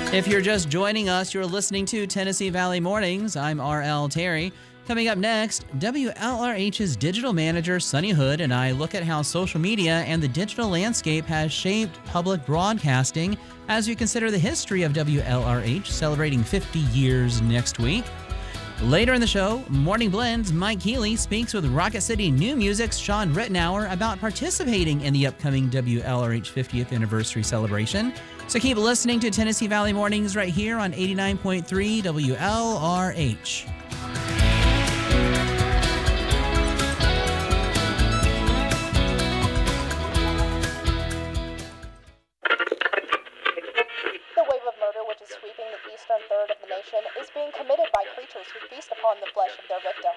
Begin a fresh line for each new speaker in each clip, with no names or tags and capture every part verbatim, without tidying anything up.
If you're just joining us, you're listening to Tennessee Valley Mornings. I'm R L Terry. Coming up next, W L R H's digital manager, Sunny Hood, and I look at how social media and the digital landscape has shaped public broadcasting as we consider the history of W L R H, celebrating fifty years next week. Later in the show, Morning Blends, Mike Healy speaks with Rocket City New Music's Sean Rittenauer about participating in the upcoming W L R H fiftieth anniversary celebration. So keep listening to Tennessee Valley Mornings right here on eighty-nine point three W L R H.
The wave of murder which is sweeping the eastern third of the nation is being committed by creatures who feast upon the flesh of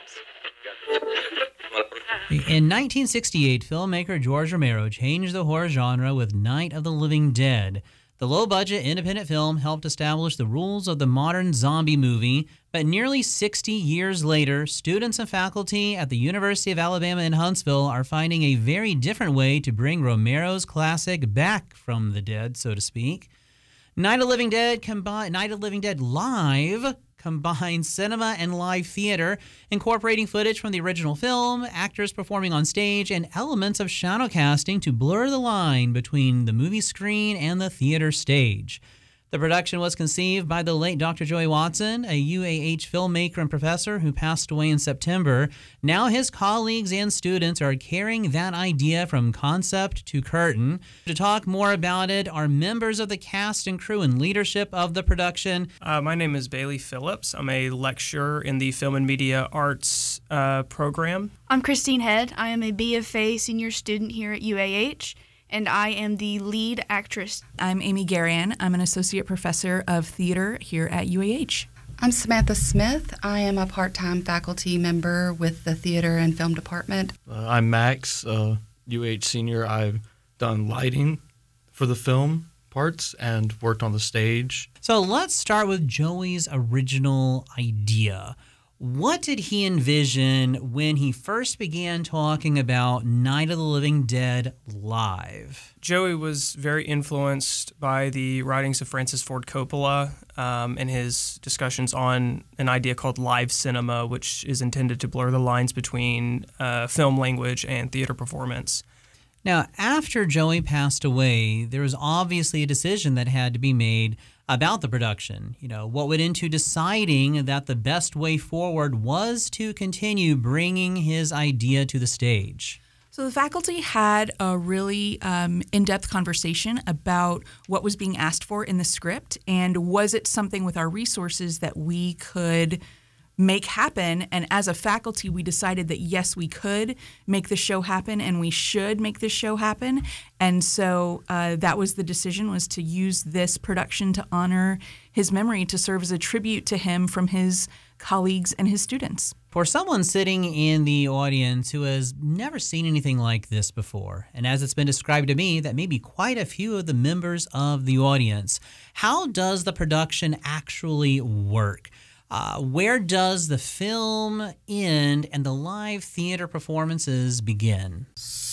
their victims.
In nineteen sixty-eight, filmmaker George Romero changed the horror genre with Night of the Living Dead. The low-budget independent film helped establish the rules of the modern zombie movie, but nearly sixty years later, students and faculty at the University of Alabama in Huntsville are finding a very different way to bring Romero's classic back from the dead, so to speak. Night of the Living Dead combi- Night of the Living Dead Live combines cinema and live theater, incorporating footage from the original film, actors performing on stage, and elements of shadow casting to blur the line between the movie screen and the theater stage. The production was conceived by the late Doctor Joey Watson, a U A H filmmaker and professor who passed away in September. Now his colleagues and students are carrying that idea from concept to curtain. To talk more about it are members of the cast and crew and leadership of the production.
Uh, my name is Bailey Phillips. I'm a lecturer in the Film and Media Arts uh, program.
I'm Christine Head. I am a B F A senior student here at U A H. And I am the lead actress.
I'm Amy Garian. I'm an associate professor of theater here at U A H.
I'm Samantha Smith. I am a part-time faculty member with the theater and film department.
Uh, I'm Max, uh, U A H senior. I've done lighting for the film parts and worked on the stage.
So let's start with Joey's original idea. What did he envision when he first began talking about Night of the Living Dead Live?
Joey was very influenced by the writings of Francis Ford Coppola um, and his discussions on an idea called live cinema, which is intended to blur the lines between uh, film language and theater performance.
Now, after Joey passed away, there was obviously a decision that had to be made about the production. You know, what went into deciding that the best way forward was to continue bringing his idea to the stage?
So the faculty had a really um, in-depth conversation about what was being asked for in the script, and was it something with our resources that we could make happen. And as a faculty, we decided that yes, we could make the show happen, and we should make this show happen. And so uh, that was the decision, was to use this production to honor his memory, to serve as a tribute to him from his colleagues and his students.
For someone sitting in the audience who has never seen anything like this before, and as it's been described to me, that maybe quite a few of the members of the audience, how does the production actually work? Uh, where does the film end and the live theater performances begin?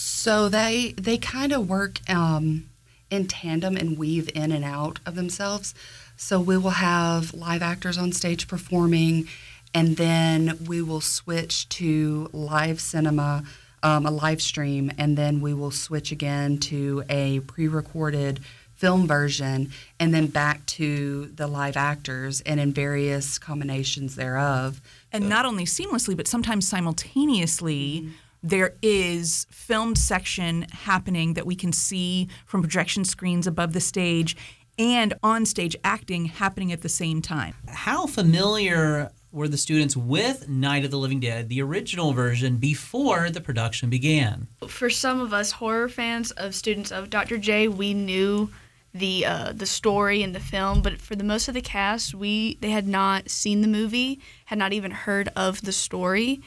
So they they kind of work um, in tandem and weave in and out of themselves. So we will have live actors on stage performing, and then we will switch to live cinema, um, a live stream, and then we will switch again to a pre-recorded film version, and then back to the live actors, and in various combinations thereof.
And not only seamlessly, but sometimes simultaneously, mm-hmm. there is filmed section happening that we can see from projection screens above the stage, and on-stage acting happening at the same time.
How familiar were the students with Night of the Living Dead, the original version, before the production began?
For some of us horror fans of students of Doctor J, we knew the uh, the story and the film, but for the most of the cast, we they had not seen the movie, had not even heard of the story.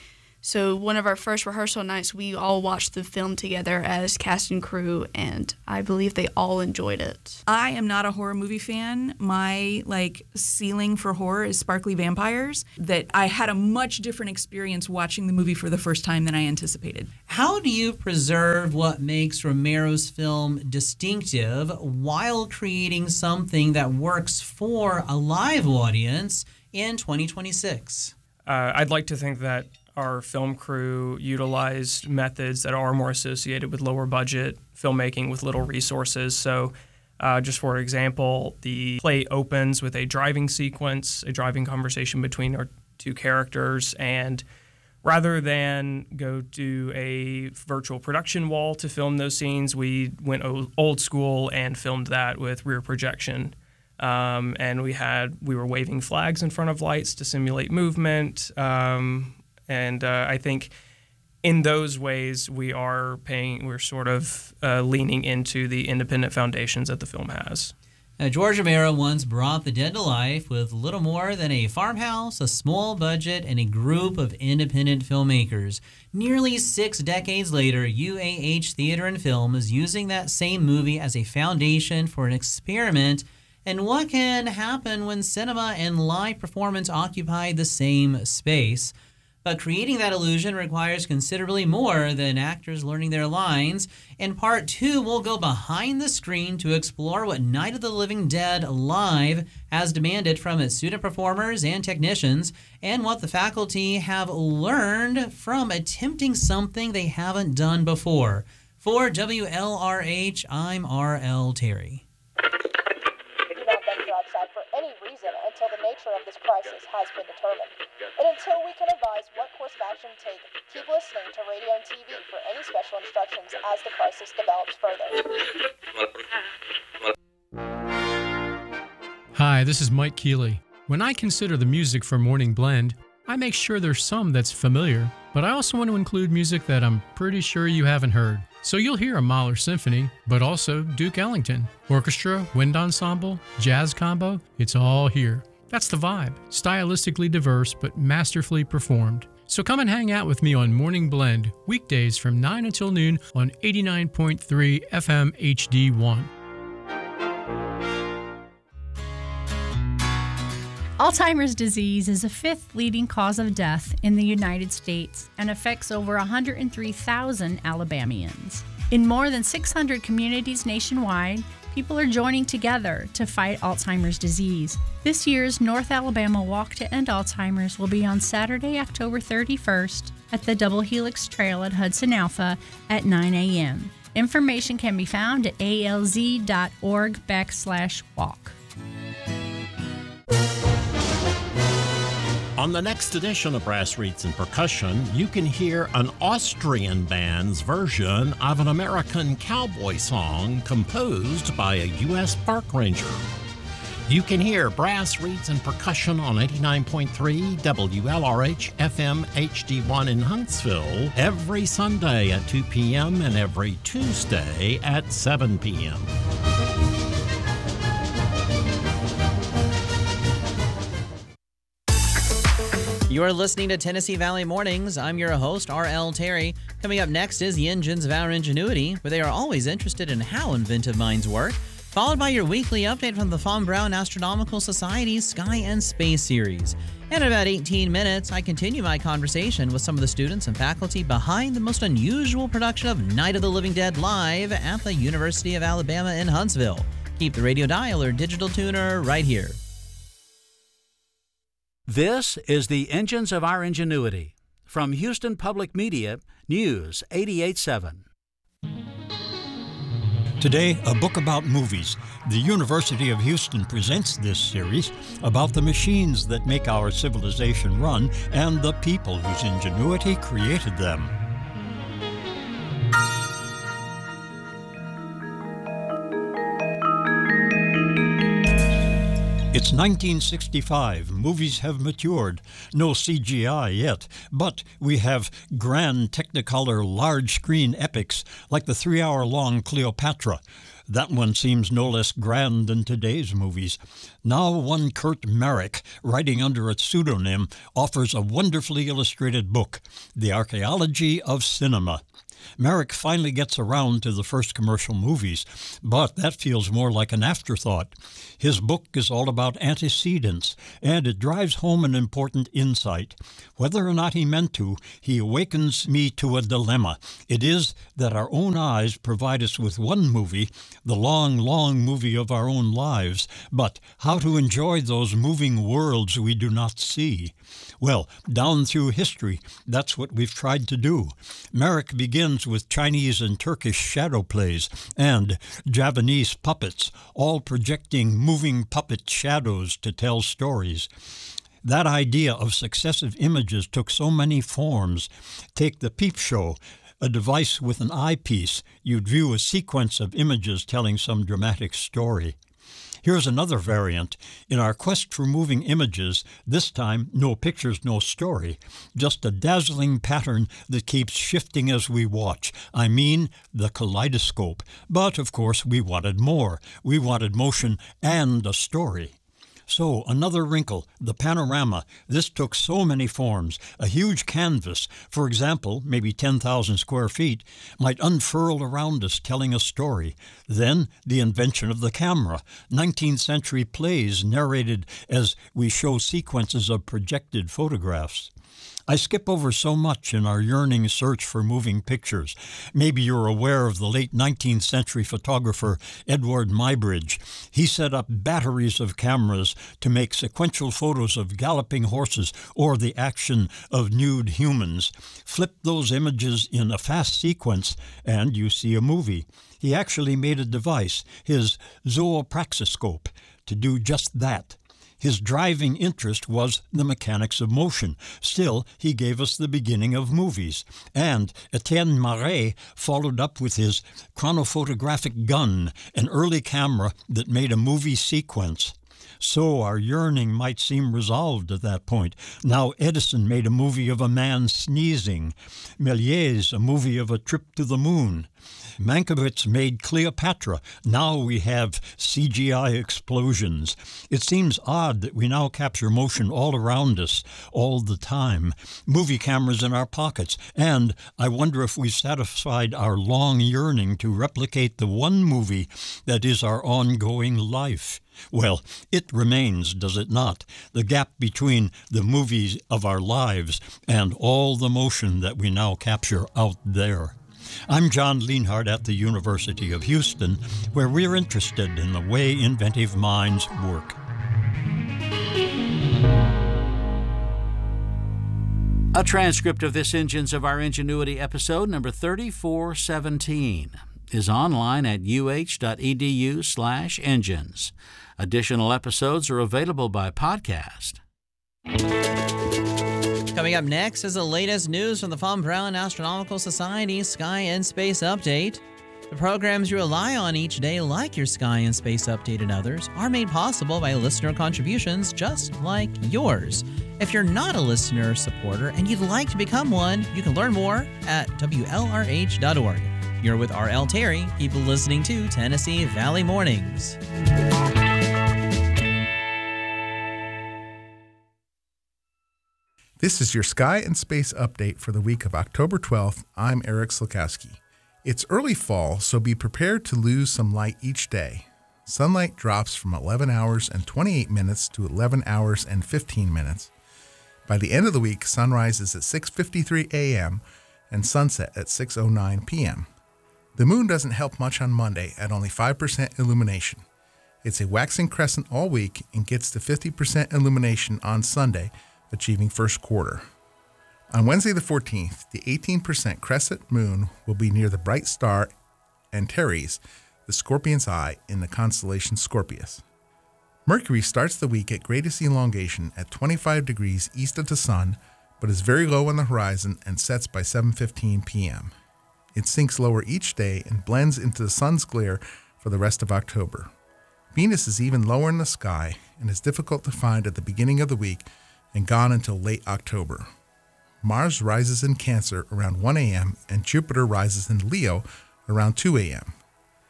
So one of our first rehearsal nights, we all watched the film together as cast and crew, and I believe they all enjoyed it.
I am not a horror movie fan. My like ceiling for horror is sparkly vampires. That I had a much different experience watching the movie for the first time than I anticipated.
How do you preserve what makes Romero's film distinctive while creating something that works for a live audience in twenty twenty-six?
Uh, I'd like to think that our film crew utilized methods that are more associated with lower budget filmmaking with little resources. So uh, just for example, the play opens with a driving sequence, a driving conversation between our two characters, and rather than go to a virtual production wall to film those scenes, we went old school and filmed that with rear projection. Um, and we had we were waving flags in front of lights to simulate movement. Um, And uh, I think in those ways we are paying, we're sort of uh, leaning into the independent foundations that the film has.
Now, George Romero once brought the dead to life with little more than a farmhouse, a small budget, and a group of independent filmmakers. Nearly six decades later, U A H Theater and Film is using that same movie as a foundation for an experiment and what can happen when cinema and live performance occupy the same space. But creating that illusion requires considerably more than actors learning their lines. In part two, we'll go behind the screen to explore what Night of the Living Dead Live has demanded from its student performers and technicians, and what the faculty have learned from attempting something they haven't done before. For W L R H, I'm R L Terry.
Do not venture outside for any reason until the nature of this crisis has been determined. And until we can advise what course of action to take, keep listening to radio and T V for any special instructions as the crisis develops further.
Hi, this is Mike Keeley. When I consider the music for Morning Blend, I make sure there's some that's familiar, but I also want to include music that I'm pretty sure you haven't heard. So you'll hear a Mahler Symphony, but also Duke Ellington. Orchestra, wind ensemble, jazz combo, it's all here. That's the vibe. Stylistically diverse, but masterfully performed. So come and hang out with me on Morning Blend, weekdays from nine until noon on eighty-nine point three F M H D one.
Alzheimer's disease is the fifth leading cause of death in the United States and affects over one hundred three thousand Alabamians. In more than six hundred communities nationwide, people are joining together to fight Alzheimer's disease. This year's North Alabama Walk to End Alzheimer's will be on Saturday, October thirty-first at the Double Helix Trail at Hudson Alpha at nine a.m. Information can be found at alz dot org backslash walk.
On the next edition of Brass Reeds and Percussion, you can hear an Austrian band's version of an American cowboy song composed by a U S park ranger. You can hear Brass Reeds and Percussion on eighty-nine point three W L R H F M H D one in Huntsville every Sunday at two p.m. and every Tuesday at seven p.m.
You are listening to Tennessee Valley Mornings. I'm your host, R L Terry. Coming up next is the Engines of Our Ingenuity, where they are always interested in how inventive minds work, followed by your weekly update from the Von Braun Astronomical Society's Sky and Space series. And in about eighteen minutes, I continue my conversation with some of the students and faculty behind the most unusual production of Night of the Living Dead Live at the University of Alabama in Huntsville. Keep the radio dial or digital tuner right here.
This is the Engines of Our Ingenuity. From Houston Public Media, News eighty-eight seven.
Today, a book about movies. The University of Houston presents this series about the machines that make our civilization run and the people whose ingenuity created them. It's nineteen sixty-five. Movies have matured. No C G I yet, but we have grand Technicolor large-screen epics like the three-hour-long Cleopatra, That one seems no less grand than today's movies. Now one Kurt Merrick, writing under a pseudonym, offers a wonderfully illustrated book, The Archaeology of Cinema. Merrick finally gets around to the first commercial movies, but that feels more like an afterthought. His book is all about antecedents, and it drives home an important insight. Whether or not he meant to, he awakens me to a dilemma. It is that our own eyes provide us with one movie, the long, long movie of our own lives, but how to enjoy those moving worlds we do not see? Well, down through history, that's what we've tried to do. Merrick begins with Chinese and Turkish shadow plays and Javanese puppets, all projecting moving puppet shadows to tell stories. That idea of successive images took so many forms. Take the peep show, a device with an eyepiece. You'd view a sequence of images telling some dramatic story. Here's another variant. In our quest for moving images, this time no pictures, no story, just a dazzling pattern that keeps shifting as we watch. I mean the kaleidoscope. But, of course, we wanted more. We wanted motion and a story. So, another wrinkle, the panorama. This took so many forms. A huge canvas, for example, maybe ten thousand square feet, might unfurl around us telling a story. Then, the invention of the camera. nineteenth century plays narrated as we show sequences of projected photographs. I skip over so much in our yearning search for moving pictures. Maybe you're aware of the late nineteenth century photographer Edward Muybridge. He set up batteries of cameras to make sequential photos of galloping horses or the action of nude humans. Flip those images in a fast sequence and you see a movie. He actually made a device, his zoopraxiscope, to do just that. His driving interest was the mechanics of motion. Still, he gave us the beginning of movies. And Etienne Marey followed up with his chronophotographic gun, an early camera that made a movie sequence. So our yearning might seem resolved at that point. Now Edison made a movie of a man sneezing. Méliès a movie of a trip to the moon. Mankiewicz made Cleopatra. Now we have C G I explosions. It seems odd that we now capture motion all around us, all the time. Movie cameras in our pockets. And I wonder if we've satisfied our long yearning to replicate the one movie that is our ongoing life. Well, it remains, does it not? The gap between the movies of our lives and all the motion that we now capture out there. I'm John Lienhardt at the University of Houston, where we're interested in the way inventive minds work.
A transcript of this Engines of Our Ingenuity episode, number thirty-four seventeen, is online at uh.edu slash engines. Additional episodes are available by podcast.
Coming up next is the latest news from the Von Braun Astronomical Society Sky and Space Update. The programs you rely on each day, like your Sky and Space Update and others, are made possible by listener contributions just like yours. If you're not a listener supporter and you'd like to become one, you can learn more at W L R H dot org. You're with R L Terry. Keep listening to Tennessee Valley Mornings.
This is your Sky and Space Update for the week of October twelfth. I'm Eric Slukowski. It's early fall, so be prepared to lose some light each day. Sunlight drops from eleven hours and twenty-eight minutes to eleven hours and fifteen minutes. By the end of the week, sunrise is at six fifty-three a.m. and sunset at six oh nine p.m. The moon doesn't help much on Monday at only five percent illumination. It's a waxing crescent all week and gets to fifty percent illumination on Sunday, achieving first quarter. On Wednesday the fourteenth, the eighteen percent crescent moon will be near the bright star Antares, the Scorpion's Eye, in the constellation Scorpius. Mercury starts the week at greatest elongation at twenty-five degrees east of the sun, but is very low on the horizon and sets by seven fifteen p.m. It sinks lower each day and blends into the sun's glare for the rest of October. Venus is even lower in the sky and is difficult to find at the beginning of the week and gone until late October. Mars rises in Cancer around one a.m. and Jupiter rises in Leo around two a.m.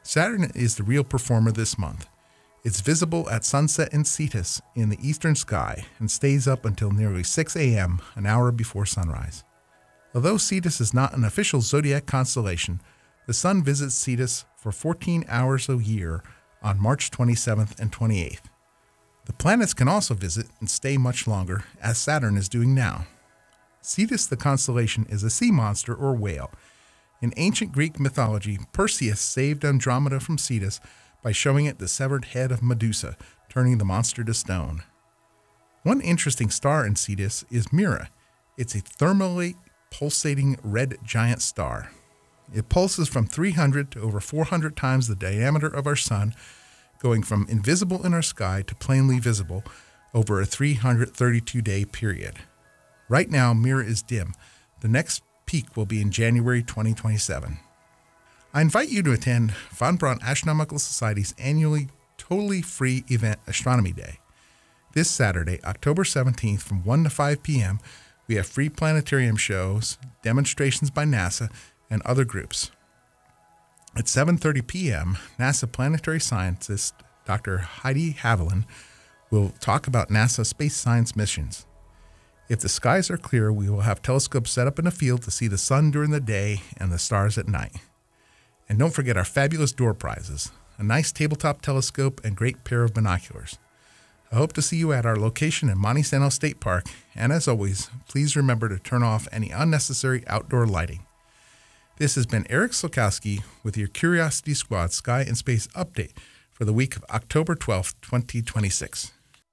Saturn is the real performer this month. It's visible at sunset in Cetus in the eastern sky and stays up until nearly six a.m., an hour before sunrise. Although Cetus is not an official zodiac constellation, the Sun visits Cetus for fourteen hours a year on March twenty-seventh and twenty-eighth. The planets can also visit and stay much longer, as Saturn is doing now. Cetus, the constellation, is a sea monster or whale. In ancient Greek mythology, Perseus saved Andromeda from Cetus by showing it the severed head of Medusa, turning the monster to stone. One interesting star in Cetus is Mira. It's a thermally pulsating red giant star. It pulses from three hundred to over four hundred times the diameter of our Sun, going from invisible in our sky to plainly visible over a three hundred thirty-two day period. Right now, Mira is dim. The next peak will be in January twenty twenty-seven. I invite you to attend Von Braun Astronomical Society's annually totally free event, Astronomy Day. This Saturday, October seventeenth, from one to five p.m., we have free planetarium shows, demonstrations by NASA, and other groups. At seven thirty p.m., NASA planetary scientist Doctor Heidi Haviland will talk about NASA space science missions. If the skies are clear, we will have telescopes set up in the field to see the sun during the day and the stars at night. And don't forget our fabulous door prizes, a nice tabletop telescope and great pair of binoculars. I hope to see you at our location in Monte Sano State Park, and as always, please remember to turn off any unnecessary outdoor lighting. This has been Eric Slokowski with your Curiosity Squad Sky and Space Update for the week of October twelfth, twenty twenty-six.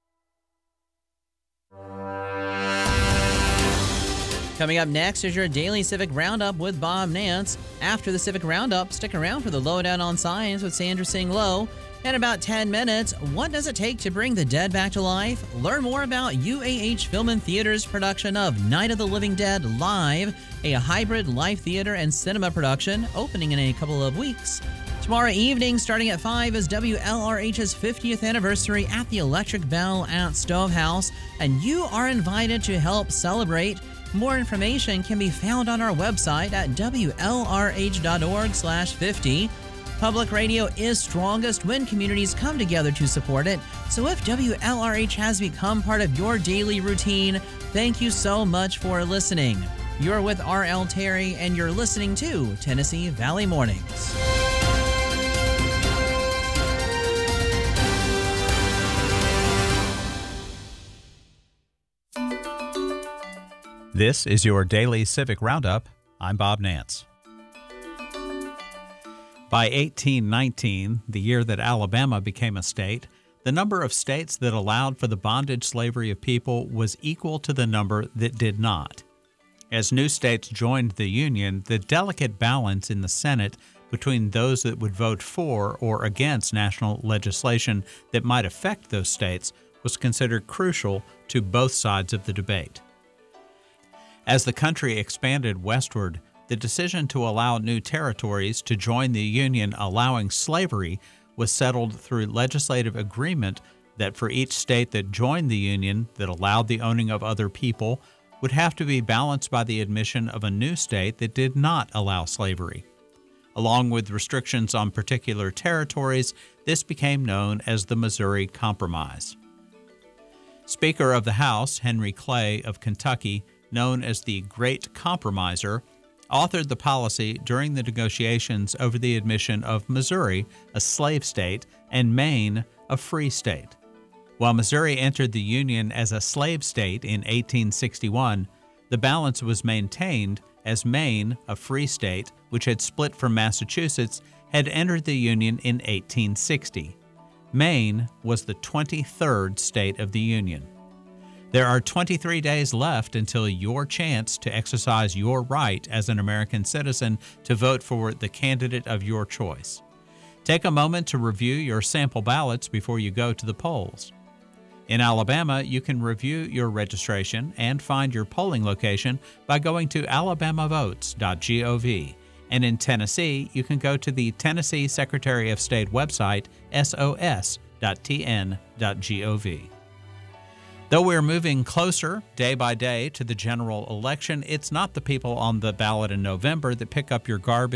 Coming up next is your Daily Civic Roundup with Bob Nance. After the Civic Roundup, stick around for the Lowdown on Science with Sandra Singh Low. In about ten minutes, what does it take to bring the dead back to life? Learn more about U A H Film and Theater's production of Night of the Living Dead Live, a hybrid live theater and cinema production opening in a couple of weeks. Tomorrow evening, starting at five, is W L R H's fiftieth anniversary at the Electric Bell at Stovehouse, and you are invited to help celebrate. More information can be found on our website at W L R H dot org slash fifty. Public radio is strongest when communities come together to support it. So if W L R H has become part of your daily routine, thank you so much for listening. You're with R L Terry, and you're listening to Tennessee Valley Mornings.
This is your Daily Civic Roundup. I'm Bob Nance. By eighteen nineteen, the year that Alabama became a state, the number of states that allowed for the bondage slavery of people was equal to the number that did not. As new states joined the Union, the delicate balance in the Senate between those that would vote for or against national legislation that might affect those states was considered crucial to both sides of the debate. As the country expanded westward, the decision to allow new territories to join the Union allowing slavery was settled through legislative agreement that for each state that joined the Union that allowed the owning of other people would have to be balanced by the admission of a new state that did not allow slavery. Along with restrictions on particular territories, this became known as the Missouri Compromise. Speaker of the House, Henry Clay of Kentucky, known as the Great Compromiser, authored the policy during the negotiations over the admission of Missouri, a slave state, and Maine, a free state. While Missouri entered the Union as a slave state in eighteen sixty-one, the balance was maintained as Maine, a free state, which had split from Massachusetts, had entered the Union in eighteen sixty. Maine was the twenty-third state of the Union. There are twenty-three days left until your chance to exercise your right as an American citizen to vote for the candidate of your choice. Take a moment to review your sample ballots before you go to the polls. In Alabama, you can review your registration and find your polling location by going to alabama votes dot gov. And in Tennessee, you can go to the Tennessee Secretary of State website, s o s dot t n dot gov. Though we're moving closer day by day to the general election, it's not the people on the ballot in November that pick up your garbage,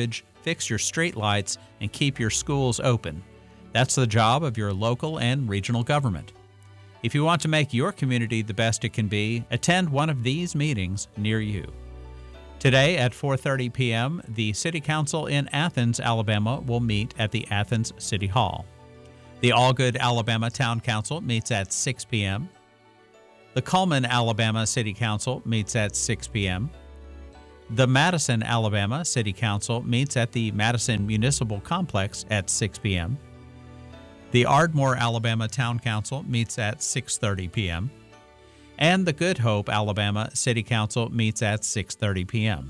fix your streetlights, and keep your schools open. That's the job of your local and regional government. If you want to make your community the best it can be, attend one of these meetings near you. Today at four thirty p.m., the City Council in Athens, Alabama will meet at the Athens City Hall. The Allgood, Alabama Town Council meets at six p.m. The Cullman, Alabama City Council meets at six p.m. The Madison, Alabama City Council meets at the Madison Municipal Complex at six p.m. The Ardmore, Alabama Town Council meets at six thirty p.m. And the Good Hope, Alabama City Council meets at six thirty p.m.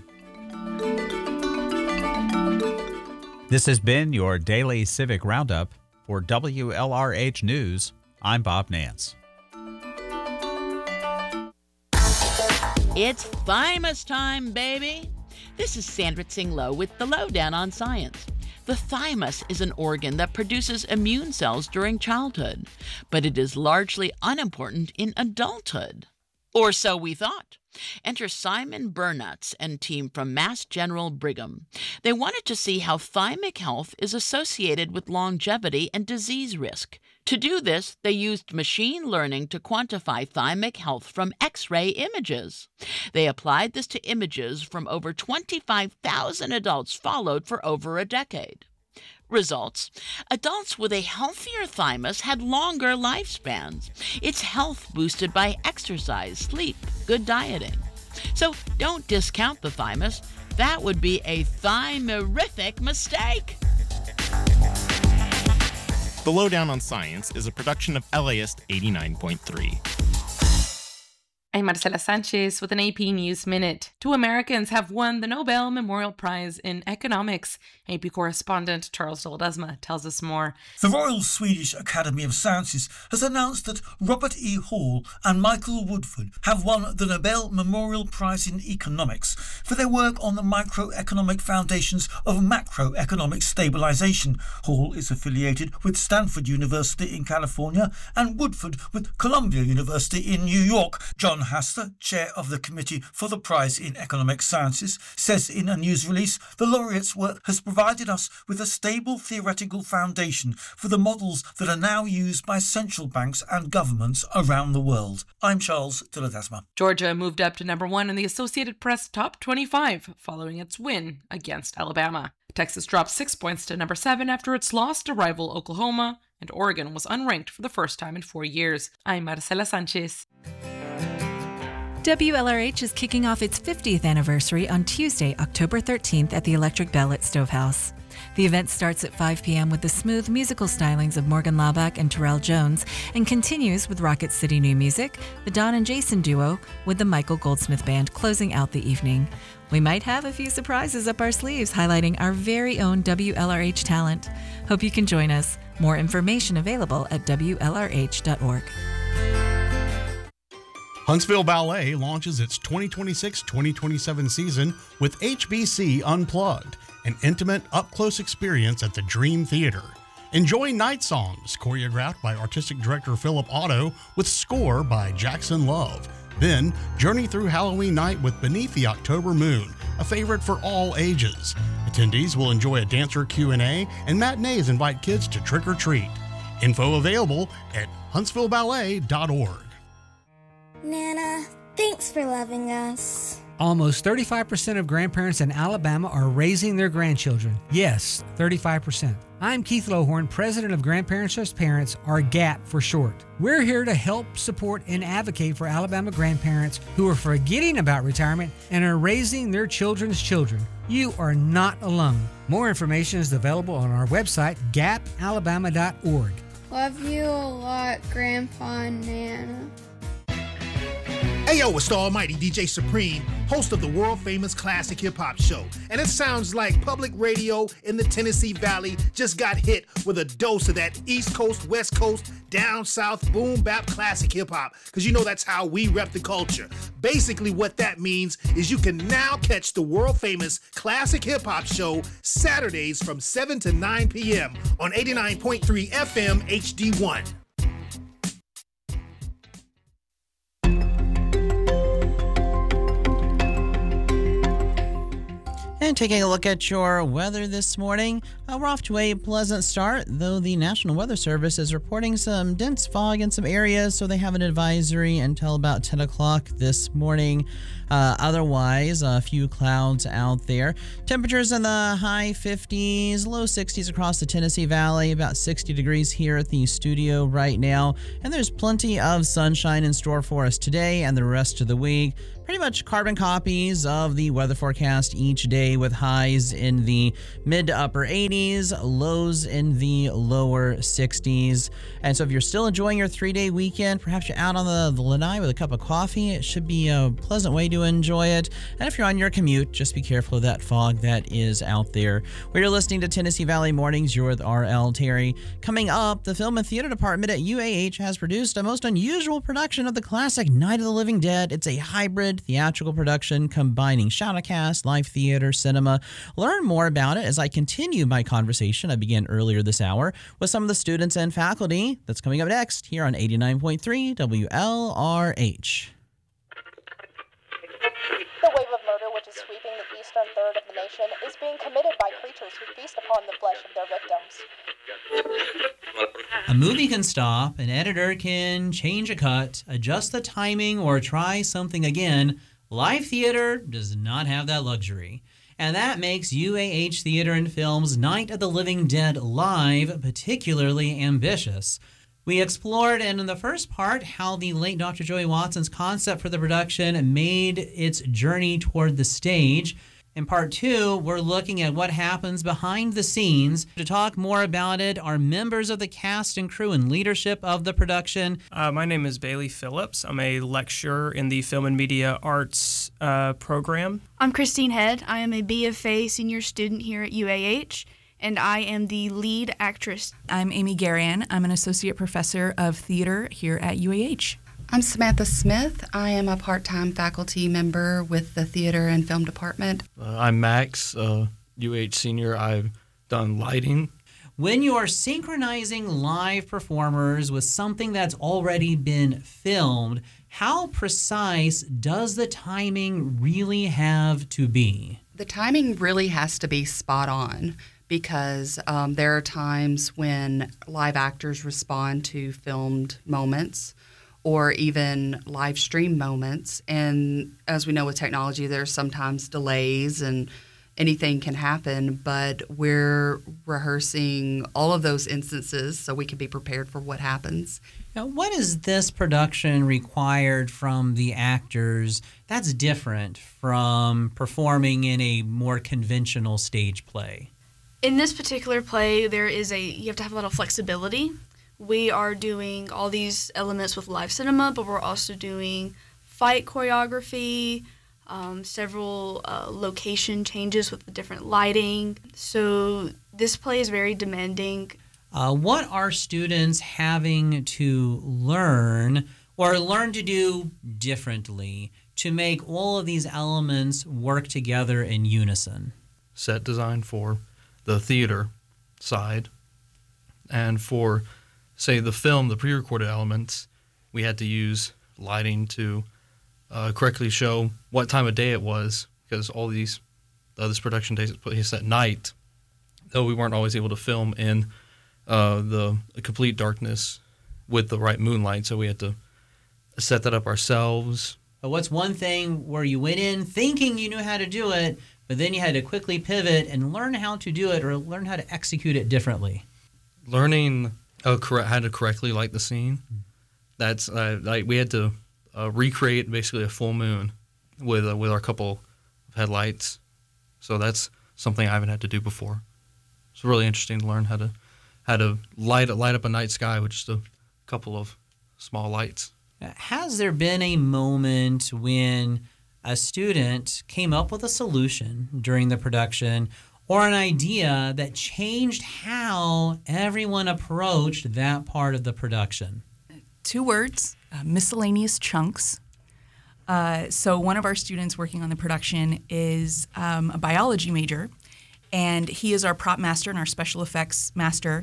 This has been your daily Civic Roundup. For W L R H News, I'm Bob Nance.
It's Thymus time, baby! This is Sandra Tsing-Loh with the Lowdown on Science. The thymus is an organ that produces immune cells during childhood, but it is largely unimportant in adulthood. Or so we thought. Enter Simon Burnutz and team from Mass General Brigham. They wanted to see how thymic health is associated with longevity and disease risk. To do this, they used machine learning to quantify thymic health from X-ray images. They applied this to images from over twenty-five thousand adults followed for over a decade. Results: adults with a healthier thymus had longer lifespans. Its health boosted by exercise, sleep, good dieting. So don't discount the thymus. That would be a thymerific mistake.
The Lowdown on Science is a production of L A I S T eighty-nine point three.
I'm Marcela Sanchez with an A P News Minute. Two Americans have won the Nobel Memorial Prize in Economics. A P correspondent Charles Ledesma tells us more.
The Royal Swedish Academy of Sciences has announced that Robert E. Hall and Michael Woodford have won the Nobel Memorial Prize in Economics for their work on the microeconomic foundations of macroeconomic stabilization. Hall is affiliated with Stanford University in California and Woodford with Columbia University in New York. John Haster, chair of the Committee for the Prize in Economic Sciences, says in a news release, the laureates' work has provided us with a stable theoretical foundation for the models that are now used by central banks and governments around the world. I'm Charles de Ledesma.
Georgia moved up to number one in the Associated Press Top twenty-five following its win against Alabama. Texas dropped six points to number seven after its loss to rival Oklahoma, and Oregon was unranked for the first time in four years. I'm Marcela Sanchez.
W L R H is kicking off its fiftieth anniversary on Tuesday, October thirteenth at the Electric Bell at Stovehouse. The event starts at five p.m. with the smooth musical stylings of Morgan Laubach and Terrell Jones and continues with Rocket City New Music, the Don and Jason duo, with the Michael Goldsmith Band closing out the evening. We might have a few surprises up our sleeves highlighting our very own W L R H talent. Hope you can join us. More information available at W L R H dot org.
Huntsville Ballet launches its twenty twenty-six twenty twenty-seven season with H B C Unplugged, an intimate, up-close experience at the Dream Theater. Enjoy Night Songs, choreographed by Artistic Director Philip Otto, with score by Jackson Love. Then, journey through Halloween night with Beneath the October Moon, a favorite for all ages. Attendees will enjoy a dancer Q and A, and matinees invite kids to trick or treat. Info available at huntsville ballet dot org.
Nana, thanks for loving us.
Almost thirty-five percent of grandparents in Alabama are raising their grandchildren. Yes, thirty-five percent. I'm Keith Lohorn, president of Grandparents Trust Parents, or GAP for short. We're here to help, support, and advocate for Alabama grandparents who are forgetting about retirement and are raising their children's children. You are not alone. More information is available on our website, gap alabama dot org.
Love you a lot, Grandpa and Nana.
Hey yo, it's the almighty D J Supreme, host of the world-famous Classic Hip Hop Show. And it sounds like public radio in the Tennessee Valley just got hit with a dose of that East Coast, West Coast, down south, boom bap classic hip hop. Because you know that's how we rep the culture. Basically what that means is you can now catch the world-famous Classic Hip Hop Show Saturdays from seven to nine p.m. on eighty-nine point three F M H D one.
And taking a look at your weather this morning, uh, we're off to a pleasant start, though the National Weather Service is reporting some dense fog in some areas, so they have an advisory until about ten o'clock this morning. Uh, otherwise, a few clouds out there. Temperatures in the high fifties, low sixties across the Tennessee Valley, about sixty degrees here at the studio right now. And there's plenty of sunshine in store for us today and the rest of the week. Pretty much carbon copies of the weather forecast each day, with highs in the mid to upper eighties, lows in the lower sixties. And so if you're still enjoying your three-day weekend, perhaps you're out on the, the lanai with a cup of coffee, it should be a pleasant way to enjoy it. And if you're on your commute, just be careful of that fog that is out there. We're listening to Tennessee Valley Mornings. You're with R L Terry. Coming up, the Film and Theater Department at U A H has produced a most unusual production of the classic Night of the Living Dead. It's a hybrid theatrical production combining shoutcast, live theater, cinema. Learn more about it as I continue my conversation I began earlier this hour with some of the students and faculty. That's coming up next here on eighty-nine point three W L R H.
The wave of murder which is sweeping the eastern third of the nation is being committed by creatures who feast upon the flesh of their victims.
A movie can stop, an editor can change a cut, adjust the timing, or try something again. Live theater does not have that luxury. And that makes U A H Theater and Film's Night of the Living Dead Live particularly ambitious. We explored in the first part how the late Doctor Joey Watson's concept for the production made its journey toward the stage. In part two, we're looking at what happens behind the scenes. To talk more about it are members of the cast and crew and leadership of the production.
Uh, my name is Bailey Phillips. I'm a lecturer in the Film and Media Arts uh, program.
I'm Christine Head. I am a B F A senior student here at U A H, and I am the lead actress.
I'm Amy Garian. I'm an associate professor of theater here at U A H.
I'm Samantha Smith. I am a part-time faculty member with the Theater and Film Department.
Uh, I'm Max, uh, U H senior. I've done lighting.
When you are synchronizing live performers with something that's already been filmed, how precise does the timing really have to be?
The timing really has to be spot on, because um, there are times when live actors respond to filmed moments or even live stream moments. And as we know with technology, there's sometimes delays and anything can happen, but we're rehearsing all of those instances so we can be prepared for what happens.
Now, what is this production required from the actors that's different from performing in a more conventional stage play?
In this particular play, there is a you have to have a lot of flexibility. We are doing all these elements with live cinema, but we're also doing fight choreography, um, several uh, location changes with the different lighting. So this play is very demanding.
Uh, what are students having to learn or learn to do differently to make all of these elements work together in unison?
Set design for the theater side, and for, say, the film, the pre-recorded elements, we had to use lighting to uh, correctly show what time of day it was, because all these uh, this production takes place at night, though we weren't always able to film in uh, the complete darkness with the right moonlight, so we had to set that up ourselves.
But what's one thing where you went in thinking you knew how to do it, but then you had to quickly pivot and learn how to do it or learn how to execute it differently?
Learning uh, correct, how to correctly light the scene. That's uh, like we had to uh, recreate basically a full moon with uh, with our couple of headlights. So that's something I haven't had to do before. It's really interesting to learn how to how to light light up a night sky with just a couple of small lights.
Has there been a moment when a student came up with a solution during the production or an idea that changed how everyone approached that part of the production?
Two words, uh, miscellaneous chunks. Uh, so one of our students working on the production is um, a biology major, and he is our prop master and our special effects master.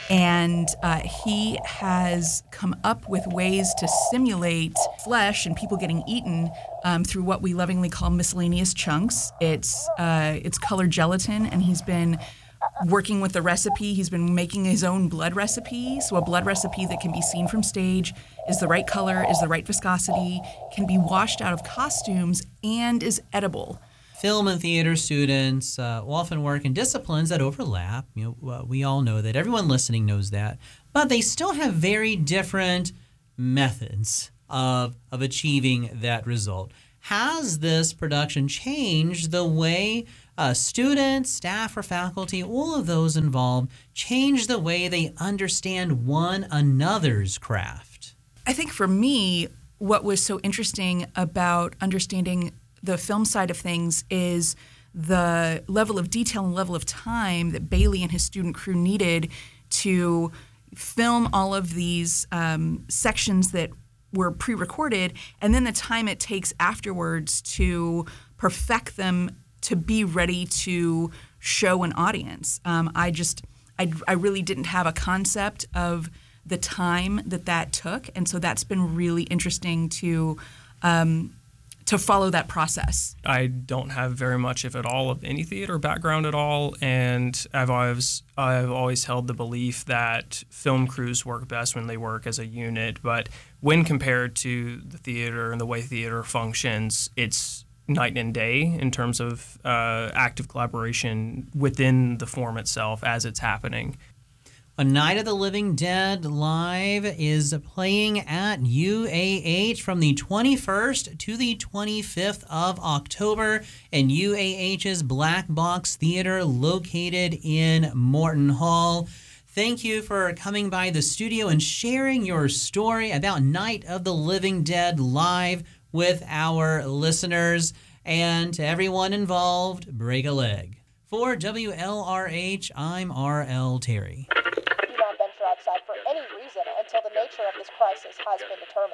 And uh, he has come up with ways to simulate flesh and people getting eaten um, through what we lovingly call miscellaneous chunks. It's uh, it's colored gelatin, and he's been working with the recipe. He's been making his own blood recipe. So a blood recipe that can be seen from stage, is the right color, is the right viscosity, can be washed out of costumes, and is edible.
Film and theater students uh, often work in disciplines that overlap. You know, uh, we all know that. Everyone listening knows that. But they still have very different methods of, of achieving that result. Has this production changed the way uh, students, staff, or faculty, all of those involved, change the way they understand one another's craft?
I think for me, what was so interesting about understanding the film side of things is the level of detail and level of time that Bailey and his student crew needed to film all of these um, sections that were pre-recorded, and then the time it takes afterwards to perfect them to be ready to show an audience. Um, I just, I, I really didn't have a concept of the time that that took, and so that's been really interesting to um, to follow that process.
I don't have very much, if at all, of any theater background at all, and I've always I've always held the belief that film crews work best when they work as a unit, but when compared to the theater and the way theater functions, it's night and day in terms of uh, active collaboration within the form itself as it's happening.
A Night of the Living Dead Live is playing at U A H from the twenty-first to the twenty-fifth of October in U A H's Black Box Theater located in Morton Hall. Thank you for coming by the studio and sharing your story about Night of the Living Dead Live with our listeners. And to everyone involved, break a leg. For W L R H, I'm R L Terry.
Do not venture outside for any reason until the nature of this crisis has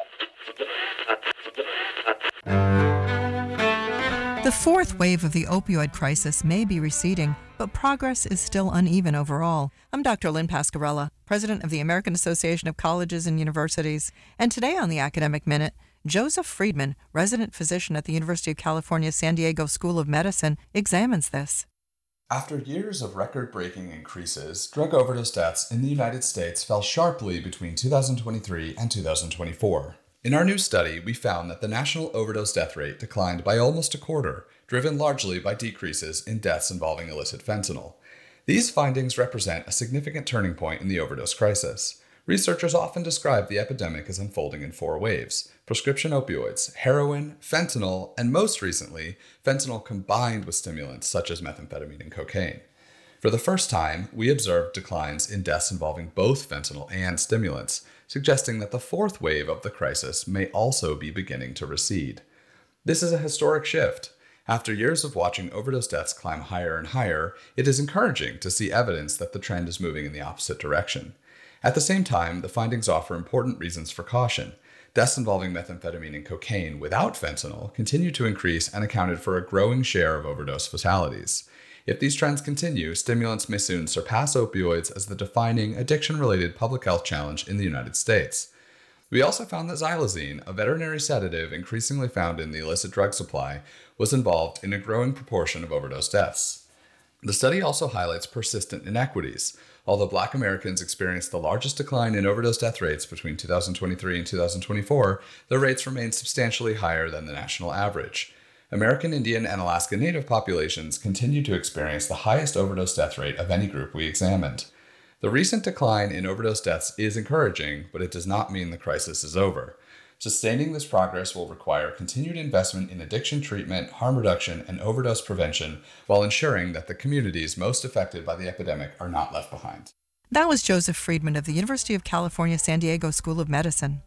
been determined.
The fourth wave of the opioid crisis may be receding, but progress is still uneven overall. I'm Doctor Lynn Pascarella, president of the American Association of Colleges and Universities, and today on the Academic Minute, Joseph Friedman, resident physician at the University of California San Diego School of Medicine, examines this.
After years of record-breaking increases, drug overdose deaths in the United States fell sharply between two thousand twenty-three and two thousand twenty-four. In our new study, we found that the national overdose death rate declined by almost a quarter, driven largely by decreases in deaths involving illicit fentanyl. These findings represent a significant turning point in the overdose crisis. Researchers often describe the epidemic as unfolding in four waves: prescription opioids, heroin, fentanyl, and most recently, fentanyl combined with stimulants such as methamphetamine and cocaine. For the first time, we observed declines in deaths involving both fentanyl and stimulants, suggesting that the fourth wave of the crisis may also be beginning to recede. This is a historic shift. After years of watching overdose deaths climb higher and higher, it is encouraging to see evidence that the trend is moving in the opposite direction. At the same time, the findings offer important reasons for caution. Deaths involving methamphetamine and cocaine without fentanyl continue to increase and accounted for a growing share of overdose fatalities. If these trends continue, stimulants may soon surpass opioids as the defining addiction-related public health challenge in the United States. We also found that xylazine, a veterinary sedative increasingly found in the illicit drug supply, was involved in a growing proportion of overdose deaths. The study also highlights persistent inequities. Although Black Americans experienced the largest decline in overdose death rates between two thousand twenty-three and two thousand twenty-four, their rates remain substantially higher than the national average. American Indian and Alaska Native populations continue to experience the highest overdose death rate of any group we examined. The recent decline in overdose deaths is encouraging, but it does not mean the crisis is over. Sustaining this progress will require continued investment in addiction treatment, harm reduction, and overdose prevention, while ensuring that the communities most affected by the epidemic are not left behind.
That was Joseph Friedman of the University of California San Diego School of Medicine.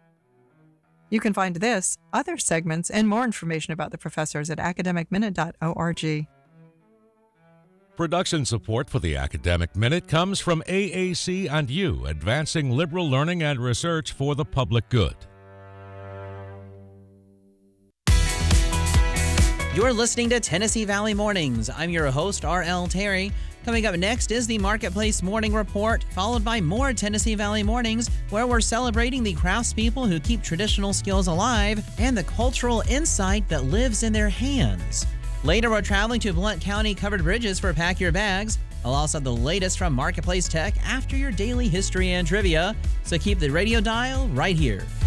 You can find this, other segments, and more information about the professors at academic minute dot org.
Production support for the Academic Minute comes from A A C and U, advancing liberal learning and research for the public good.
You're listening to Tennessee Valley Mornings. I'm your host, R L Terry. Coming up next is the Marketplace Morning Report, followed by more Tennessee Valley Mornings, where we're celebrating the craftspeople who keep traditional skills alive and the cultural insight that lives in their hands. Later, we're traveling to Blount County Covered Bridges for Pack Your Bags. I'll also have the latest from Marketplace Tech after your daily history and trivia, so keep the radio dial right here.